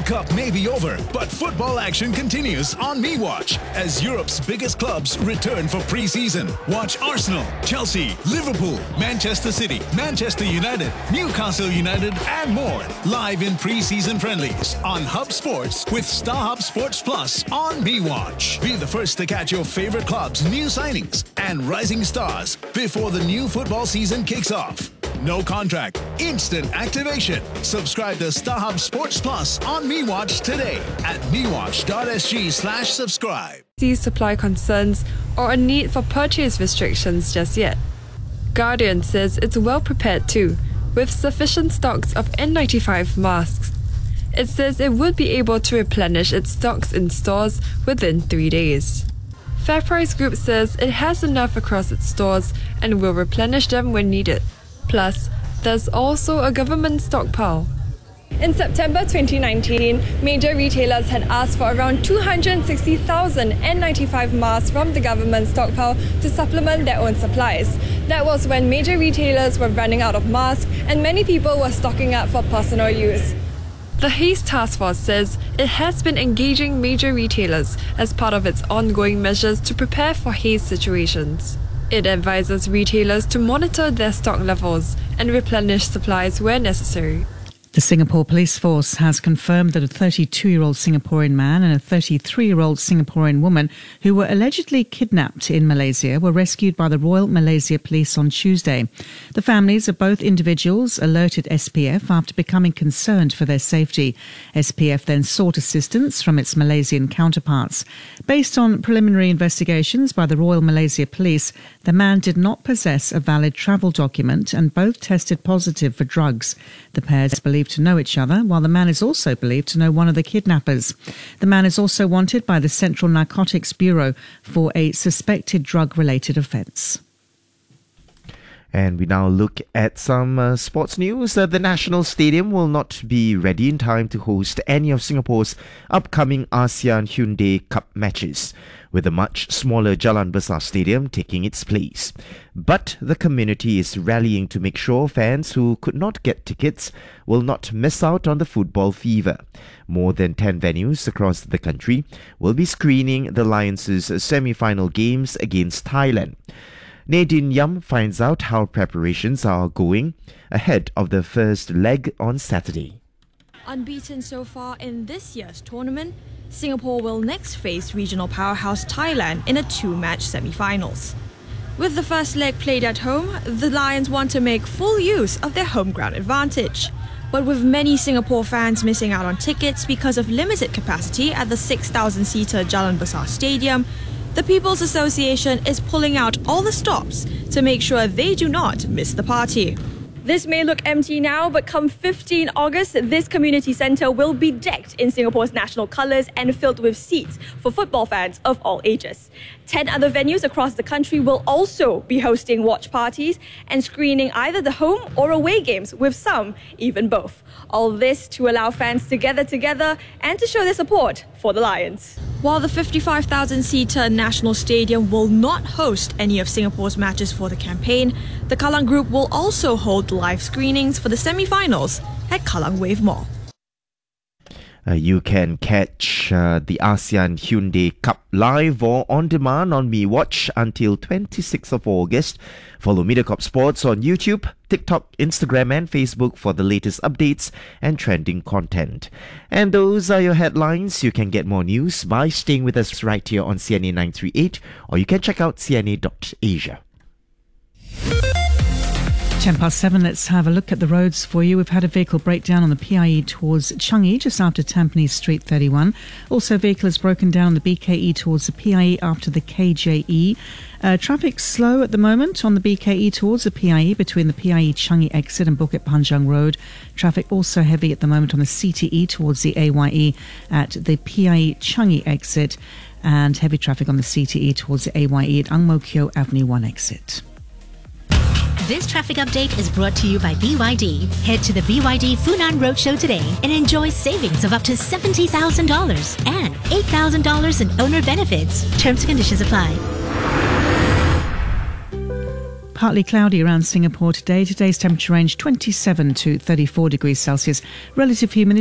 Cup may be over, but football action continues on MeWatch as Europe's biggest clubs return for pre-season. Watch Arsenal, Chelsea, Liverpool, Manchester City, Manchester United, Newcastle United and more live in pre-season friendlies on Hub Sports with StarHub Sports Plus on MeWatch. Be the first to catch your favorite clubs' new signings and rising stars before the new football season kicks off. No contract, instant activation. Subscribe to StarHub Sports Plus on MeWatch today at mewatch.sg/subscribe. See supply concerns or a need for purchase restrictions just yet. Guardian says it's well prepared too, with sufficient stocks of N95 masks. It says it would be able to replenish its stocks in stores within 3 days. FairPrice Group says it has enough across its stores and will replenish them when needed. Plus, there's also a government stockpile. In September 2019, major retailers had asked for around 260,000 N95 masks from the government stockpile to supplement their own supplies. That was when major retailers were running out of masks and many people were stocking up for personal use. The Haze Task Force says it has been engaging major retailers as part of its ongoing measures to prepare for haze situations. It advises retailers to monitor their stock levels and replenish supplies where necessary. The Singapore Police Force has confirmed that a 32-year-old Singaporean man and a 33-year-old Singaporean woman who were allegedly kidnapped in Malaysia were rescued by the Royal Malaysia Police on Tuesday. The families of both individuals alerted SPF after becoming concerned for their safety. SPF then sought assistance from its Malaysian counterparts. Based on preliminary investigations by the Royal Malaysia Police, the man did not possess a valid travel document and both tested positive for drugs. The pair is believed to know each other, while the man is also believed to know one of the kidnappers. The man is also wanted by the Central Narcotics Bureau for a suspected drug-related offence. And we now look at some sports news. The National Stadium will not be ready in time to host any of Singapore's upcoming ASEAN Hyundai Cup matches, with a much smaller Jalan Besar Stadium taking its place. But the community is rallying to make sure fans who could not get tickets will not miss out on the football fever. More than 10 venues across the country will be screening the Lions' semi-final games against Thailand. Nadine Yam finds out how preparations are going ahead of the first leg on Saturday. Unbeaten so far in this year's tournament, Singapore will next face regional powerhouse Thailand in a 2-match semi-finals. With the first leg played at home, the Lions want to make full use of their home ground advantage. But with many Singapore fans missing out on tickets because of limited capacity at the 6,000-seater Jalan Besar Stadium, the People's Association is pulling out all the stops to make sure they do not miss the party. This may look empty now, but come 15 August, this community centre will be decked in Singapore's national colours and filled with seats for football fans of all ages. 10 other venues across the country will also be hosting watch parties and screening either the home or away games, with some even both. All this to allow fans to gather together and to show their support for the Lions. While the 55,000-seater National Stadium will not host any of Singapore's matches for the campaign, the Kallang Group will also hold live screenings for the semi-finals at Kallang Wave Mall. You can catch the ASEAN Hyundai Cup live or on demand on MeWatch until 26th of August. Follow Mediacorp Sports on YouTube, TikTok, Instagram and Facebook for the latest updates and trending content. And those are your headlines. You can get more news by staying with us right here on CNA 938, or you can check out cna.asia. 7:10, let's have a look at the roads for you. We've had a vehicle breakdown on the PIE towards Changi just after Tampines Street 31. Also, a vehicle is broken down on the BKE towards the PIE after the KJE. Traffic slow at the moment on the BKE towards the PIE between the PIE Changi exit and Bukit Panjang Road. Traffic also heavy at the moment on the CTE towards the AYE at the PIE Changi exit, and heavy traffic on the CTE towards the AYE at Ang Mo Kio Avenue 1 exit. This traffic update is brought to you by BYD. Head to the BYD Funan Roadshow today and enjoy savings of up to $70,000 and $8,000 in owner benefits. Terms and conditions apply. Partly cloudy around Singapore today. Today's temperature range 27 to 34 degrees Celsius. Relative humidity